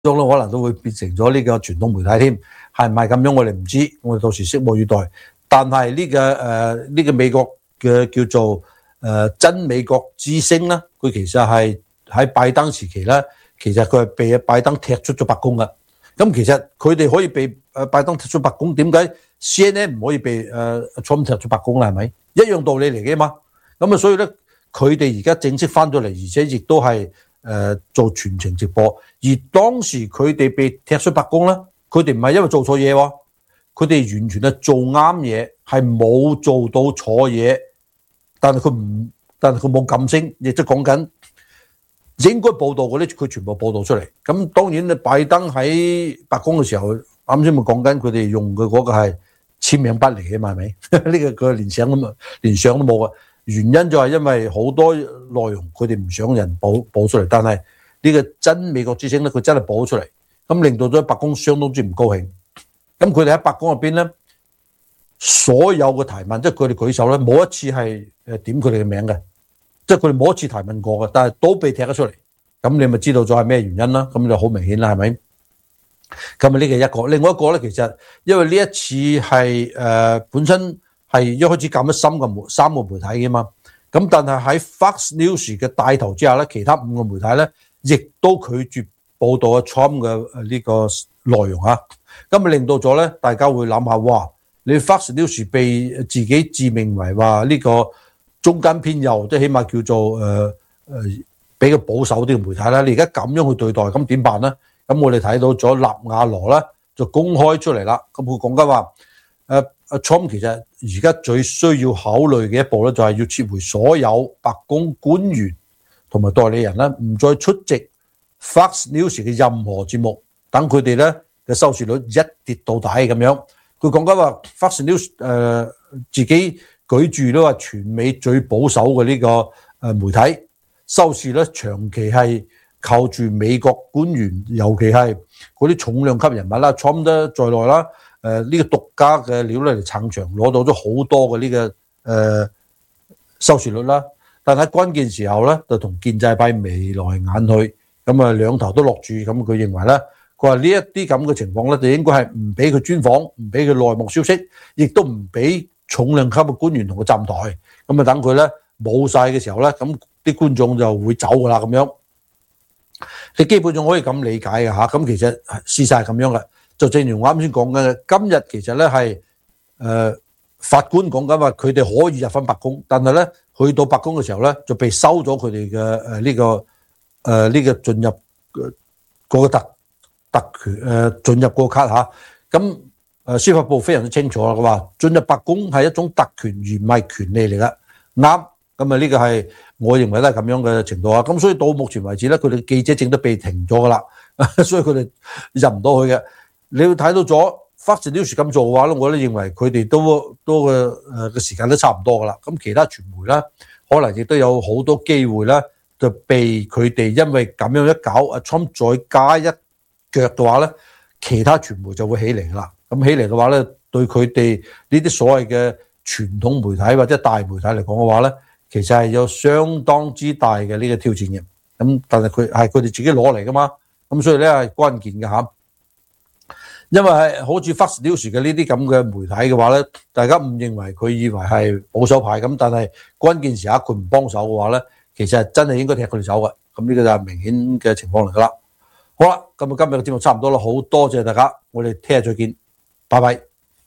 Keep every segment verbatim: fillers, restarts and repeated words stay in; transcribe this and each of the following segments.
中咧可能都會變成咗呢個傳統媒體添，係唔係咁樣我哋唔知，我哋到時拭目以待。但係呢、這個誒呢、呃這個美國嘅叫做誒、呃、真美國之聲咧，佢其實係喺拜登時期咧，其實佢係被拜登踢出咗白宮嘅。咁其實佢哋可以被誒拜登踢出白宮，點解 C N N 唔可以被誒 Trump 踢出白宮咧？係咪一樣道理嚟嘅嘛？咁啊，所以咧佢哋而家正式翻咗嚟，而且亦都係。誒、呃、做全程直播，而當時佢哋被踢出白宮咧，佢哋唔係因為做錯嘢喎，佢哋完全係做啱嘢，係冇做到錯嘢，但係佢唔，但係佢冇噤聲，亦都講緊應該報導嗰啲，佢全部報導出嚟。咁當然咧，拜登喺白宮嘅時候，啱先咪講緊佢哋用嘅嗰個係簽名筆嚟嘅嘛，係咪？呢個佢連相咁啊，連相都冇啊！原因就係因為好多內容佢哋唔想人報報出嚟，但係呢個真美國之聲咧，佢真係報出嚟，咁令到咗白宮相當之唔高興。咁佢哋喺白宮入邊咧，所有嘅提問，即係佢哋舉手咧，冇一次係誒點佢哋嘅名嘅，即係佢哋冇一次提問過嘅，但係都被踢咗出嚟。咁你咪知道咗係咩原因啦？咁就好明顯啦，係咪？咁啊呢個一個，另外一個咧，其實因為呢一次係誒、呃、本身。係一開始減咗三個媒三個媒體嘅嘛，咁但係喺 Fox News 嘅帶頭之下咧，其他五個媒體咧亦都拒絕報導阿 Trump 嘅呢個內容啊，咁咪令到咗咧大家會諗下，哇！你 Fox News 被自己自命為話呢個中間偏右，即係起碼叫做誒誒比較保守啲嘅媒體啦，你而家咁樣去對待，咁點辦咧？咁我哋睇到咗納瓦羅咧就公開出嚟啦，咁佢講緊話誒。阿 Trump 其實而家最需要考慮嘅一步咧，就係要撤回所有白宮官員同埋代理人咧，唔再出席 Fox News 嘅任何節目，等佢哋咧嘅收視率一跌到底咁樣。佢講緊話 Fox News 誒、呃、自己舉住都話全美最保守嘅呢個誒媒體，收視率長期係靠住美國官員，尤其係嗰啲重量級人物啦 ，Trump 都在內啦。誒、呃、呢、這個獨家嘅料咧嚟撐場，攞到咗好多嘅呢、這個誒、呃、收視率啦。但喺關鍵時候咧，就同建制派眉來眼去，咁啊兩頭都落住。咁佢認為咧，佢話呢一啲咁嘅情況咧，就應該係唔俾佢專訪，唔俾佢內幕消息，亦都唔俾重量級嘅官員同佢站台。咁啊等佢咧冇晒嘅時候咧，咁啲觀眾就會走噶啦咁樣。你基本上可以咁理解嘅嚇。咁其實事實係咁樣嘅。就正如我啱先講嘅，今日其實咧係誒法官講緊話，佢哋可以入翻白宮，但係咧去到白宮嘅時候咧，就被收咗佢哋嘅誒呢個誒呢、呃這個進入嗰個特特權誒、呃、進入個卡嚇。咁、啊、誒司法部非常之清楚啦，佢話進入白宮係一種特權而唔係權利嚟噶，啱。咁啊呢個係我認為都係咁樣嘅程度啊。咁所以到目前為止咧，佢哋記者證都被停咗噶啦，所以佢哋入唔到去嘅。你要睇到咗 Fox News 咁做嘅話咧，我都認為佢哋都都嘅誒嘅時間都差唔多噶啦。咁其他傳媒咧，可能亦都有好多機會咧，就被佢哋因為咁樣一搞，阿 Trump 再加一腳嘅話咧，其他傳媒就會起嚟噶啦。咁起嚟嘅話咧，對佢哋呢啲所謂嘅傳統媒體或者大媒體嚟講嘅話咧，其實係有相當之大嘅呢個挑戰嘅。咁但係佢係佢哋自己攞嚟噶嘛，咁所以咧係關鍵嘅嚇。因為係好似 Fox News 嘅呢啲咁嘅媒體嘅話咧，大家誤認為佢以為係保守派咁，但係關鍵時刻佢唔幫手嘅話咧，其實真係應該踢佢哋走嘅。咁呢個就係明顯嘅情況嚟噶啦。好啦，咁啊今日嘅節目差唔多啦，好多謝大家，我哋聽日再見，拜拜。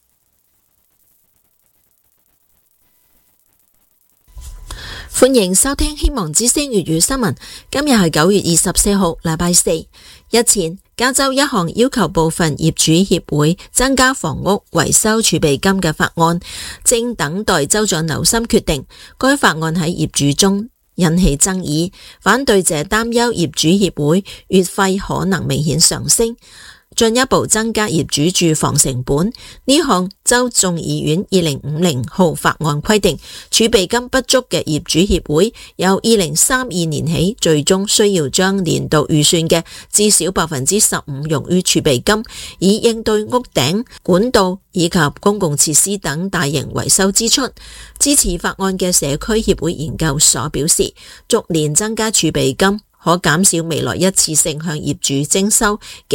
歡迎收聽希望之聲粵語新聞。今日係九月二十四號，禮拜四。日前，加州一項要求部分業主協會增加房屋維修儲備金嘅法案，正等待州長紐森決定。該法案喺業主中引起爭議，反對者擔憂業主協會月費可能明顯上升，進一步增加業主住房成本。呢項州眾議院二零五零號法案規定，儲備金不足嘅業主協會由二零三二年起，最終需要將年度預算嘅至少百分之十五用於儲備金，以應對屋頂、管道以及公共設施等大型維修支出。支持法案嘅社區協會研究所表示，逐年增加儲備金可減少未來一次性向業主徵收